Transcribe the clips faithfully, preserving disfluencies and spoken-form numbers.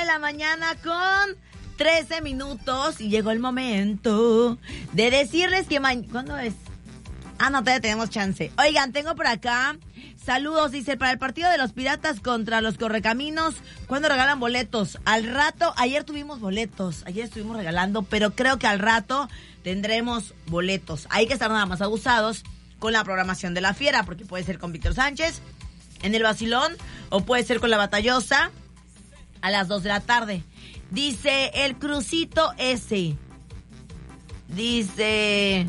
la mañana con trece minutos y llegó el momento de decirles que mañana... ¿Cuándo es? Ah, no, todavía tenemos chance. Oigan, tengo por acá... Saludos, dice, para el partido de los Piratas contra los Correcaminos, ¿cuándo regalan boletos? Al rato, ayer tuvimos boletos, ayer estuvimos regalando, pero creo que al rato tendremos boletos. Hay que estar nada más abusados con la programación de la Fiera, porque puede ser con Víctor Sánchez en el Vacilón, o puede ser con la Batallosa a las dos de la tarde. Dice el Crucito S. Dice...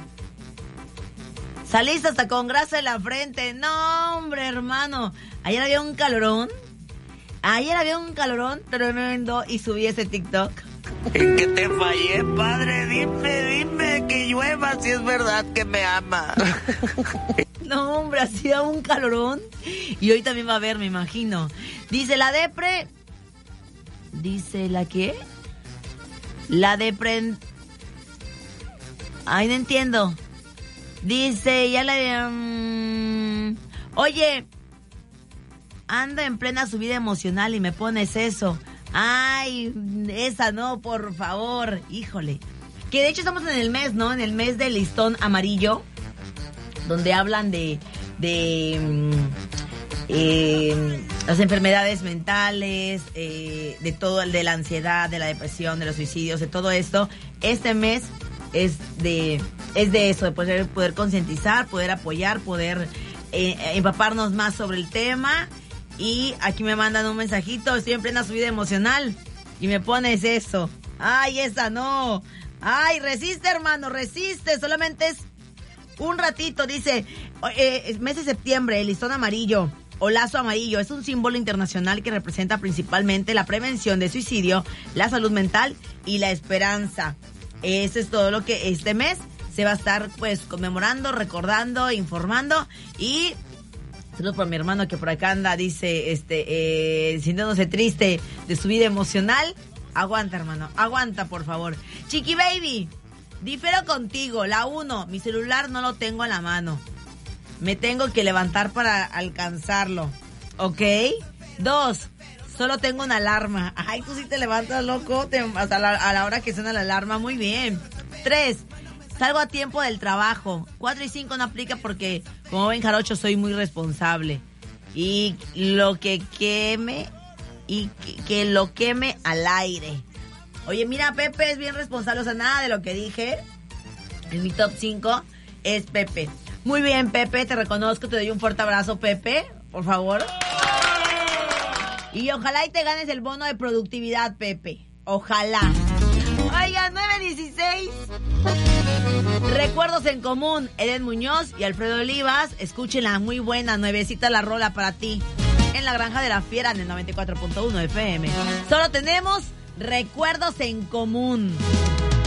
Saliste hasta con grasa en la frente. No, hombre, hermano. Ayer había un calorón. Ayer había un calorón tremendo y subí ese TikTok. ¿En qué te fallé, padre? Dime, dime que llueva si es verdad que me ama. No, hombre, hacía un calorón. Y hoy también va a haber, me imagino. Dice la depre... Dice la qué? La depre... Ay, no entiendo. Dice, ya le... Um, oye, ando en plena subida emocional y me pones eso. Ay, esa no, por favor. Híjole. Que de hecho estamos en el mes, ¿no? En el mes del listón amarillo, donde hablan de... de eh, las enfermedades mentales, eh, de todo, el de la ansiedad, de la depresión, de los suicidios, de todo esto. Este mes es de... Es de eso, de poder, poder concientizar, poder apoyar, poder eh, empaparnos más sobre el tema. Y aquí me mandan un mensajito, estoy en plena subida emocional y me pones eso. Ay, esa no. Ay, resiste, hermano, resiste. Solamente es un ratito, dice, eh, mes de septiembre, el listón amarillo o lazo amarillo es un símbolo internacional que representa principalmente la prevención de suicidio, la salud mental y la esperanza. Eso es todo lo que este mes se va a estar pues conmemorando, recordando, informando. Y saludos para mi hermano que por acá anda, dice, este, eh, sintiéndose triste de su vida emocional. Aguanta, hermano, aguanta, por favor. Chiqui Baby, difiero contigo. La uno, mi celular no lo tengo a la mano. Me tengo que levantar para alcanzarlo. ¿Ok? Dos, solo tengo una alarma. Ay, tú sí te levantas, loco, te, hasta la, a la hora que suena la alarma. Muy bien. Tres, salgo a tiempo del trabajo. Cuatro y cinco no aplica porque, como ven, jarocho, soy muy responsable. Y lo que queme, y que, que lo queme al aire. Oye, mira, Pepe es bien responsable. O sea, nada de lo que dije en mi top cinco es Pepe. Muy bien, Pepe, te reconozco, te doy un fuerte abrazo, Pepe, por favor. Y ojalá y te ganes el bono de productividad, Pepe. Ojalá. Oiga, nueve dieciséis. Recuerdos en común. Eden Muñoz y Alfredo Olivas. Escúchenla, muy buena, nuevecita la rola para ti. En la Granja de la Fiera, en el noventa y cuatro punto uno F M. Solo tenemos recuerdos en común.